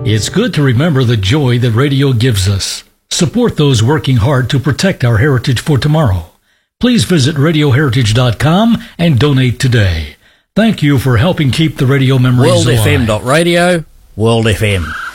It's good to remember the joy that radio gives us. Support those working hard to protect our heritage for tomorrow. Please visit radioheritage.com and donate today. Thank you for helping keep the radio memories alive. WorldFM.radio, World FM.